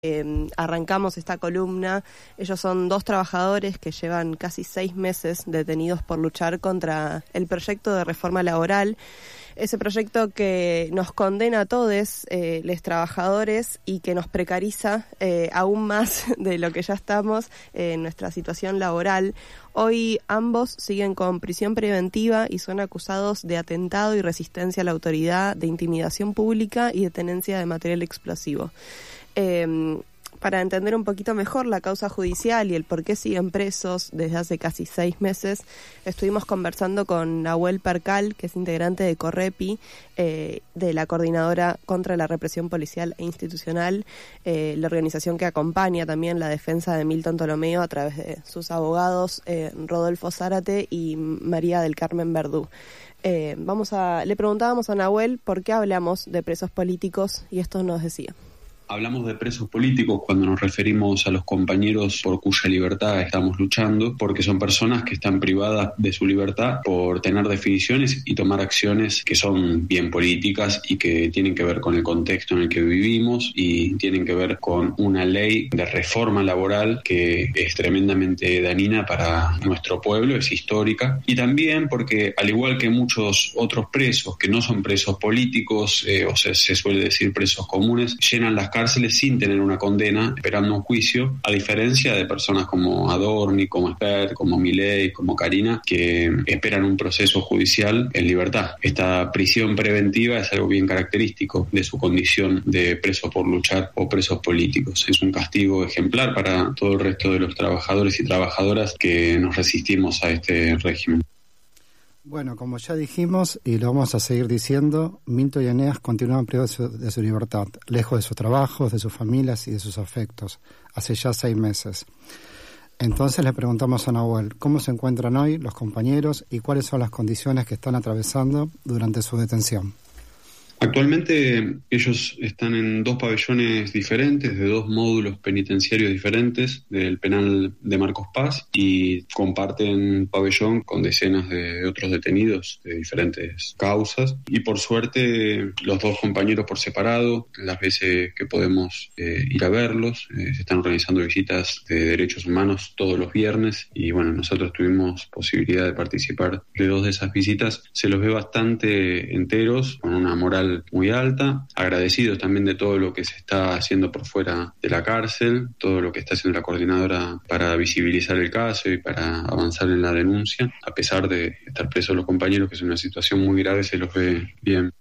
Arrancamos esta columna. Ellos son 2 trabajadores que llevan casi 6 meses detenidos por luchar contra el proyecto de reforma laboral, ese proyecto que nos condena a todos los trabajadores y que nos precariza aún más de lo que ya estamos en nuestra situación laboral. Hoy ambos siguen con prisión preventiva y son acusados de atentado y resistencia a la autoridad, de intimidación pública y de tenencia de material explosivo. Para entender un poquito mejor la causa judicial y el por qué siguen presos desde hace casi 6 meses, estuvimos conversando con Nahuel Percal, que es integrante de Correpi, de la Coordinadora contra la Represión Policial e Institucional, la organización que acompaña también la defensa de Milton Ptolomeo a través de sus abogados Rodolfo Zárate y María del Carmen Verdú. Le preguntábamos a Nahuel por qué hablamos de presos políticos y esto nos decía. Hablamos de presos políticos cuando nos referimos a los compañeros por cuya libertad estamos luchando, porque son personas que están privadas de su libertad por tener definiciones y tomar acciones que son bien políticas y que tienen que ver con el contexto en el que vivimos y tienen que ver con una ley de reforma laboral que es tremendamente dañina para nuestro pueblo, es histórica, y también porque, al igual que muchos otros presos que no son presos políticos, se suele decir presos comunes, llenan las cárceles sin tener una condena, esperando un juicio, a diferencia de personas como Adorni, como Esper, como Milei, como Karina, que esperan un proceso judicial en libertad. Esta prisión preventiva es algo bien característico de su condición de preso por luchar o presos políticos. Es un castigo ejemplar para todo el resto de los trabajadores y trabajadoras que nos resistimos a este régimen. Bueno, como ya dijimos y lo vamos a seguir diciendo, Milton y Eneas continúan privados de su libertad, lejos de sus trabajos, de sus familias y de sus afectos, hace ya 6 meses. Entonces le preguntamos a Nahuel, ¿cómo se encuentran hoy los compañeros y cuáles son las condiciones que están atravesando durante su detención? Actualmente ellos están en 2 pabellones diferentes, de 2 módulos penitenciarios diferentes del penal de Marcos Paz, y comparten pabellón con decenas de otros detenidos de diferentes causas. Y por suerte los 2 compañeros por separado, las veces que podemos ir a verlos, se están organizando visitas de derechos humanos todos los viernes y bueno, nosotros tuvimos posibilidad de participar de 2 de esas visitas. Se los ve bastante enteros, con una moral muy alta, agradecidos también de todo lo que se está haciendo por fuera de la cárcel, todo lo que está haciendo la coordinadora para visibilizar el caso y para avanzar en la denuncia. A pesar de estar presos los compañeros, que es una situación muy grave, se los ve bien.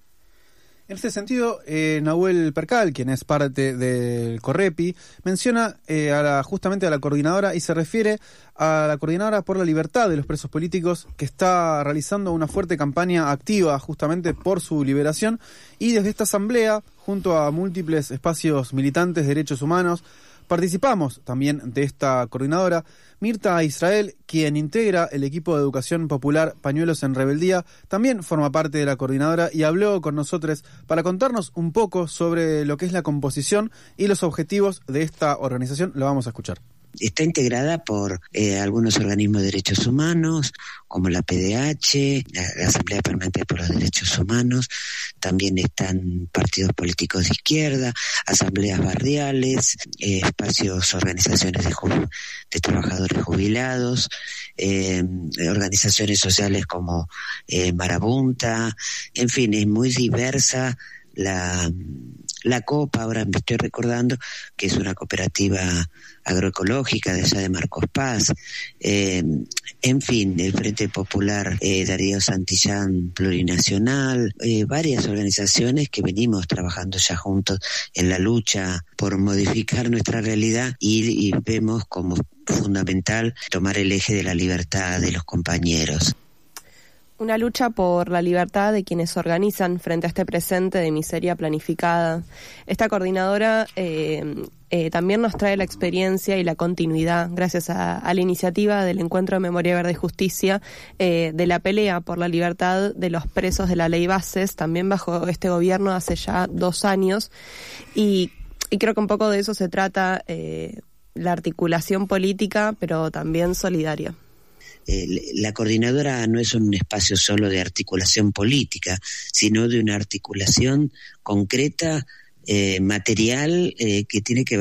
En este sentido, Nahuel Percal, quien es parte del Correpi, menciona justamente a la coordinadora y se refiere a la coordinadora por la libertad de los presos políticos, que está realizando una fuerte campaña activa justamente por su liberación, y desde esta asamblea, junto a múltiples espacios militantes de derechos humanos, participamos también de esta coordinadora. Mirta Israel, quien integra el equipo de educación popular Pañuelos en Rebeldía, también forma parte de la coordinadora y habló con nosotros para contarnos un poco sobre lo que es la composición y los objetivos de esta organización. Lo vamos a escuchar. Está integrada por algunos organismos de derechos humanos, como la PDH, la Asamblea Permanente por los Derechos Humanos. También están partidos políticos de izquierda, asambleas barriales, espacios, organizaciones de trabajadores jubilados, organizaciones sociales como Marabunta. En fin, es muy diversa la COPA. Ahora me estoy recordando que es una cooperativa agroecológica de allá de Marcos Paz. En fin, el Frente Popular Darío Santillán Plurinacional, varias organizaciones que venimos trabajando ya juntos en la lucha por modificar nuestra realidad y vemos como fundamental tomar el eje de la libertad de los compañeros. Una lucha por la libertad de quienes se organizan frente a este presente de miseria planificada. Esta coordinadora también nos trae la experiencia y la continuidad, gracias a la iniciativa del Encuentro de Memoria Verde y Justicia, de la pelea por la libertad de los presos de la Ley Bases, también bajo este gobierno hace ya 2 años. Y creo que un poco de eso se trata la articulación política, pero también solidaria. La coordinadora no es un espacio solo de articulación política, sino de una articulación concreta material que tiene que